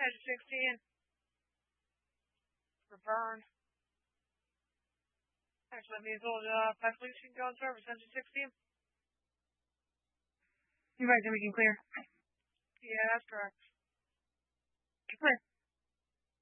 Engine 16. For burn. Actually, that means hold 5 police can go in service. Engine 16. You're right, then we can clear. Yeah, that's correct. Clear.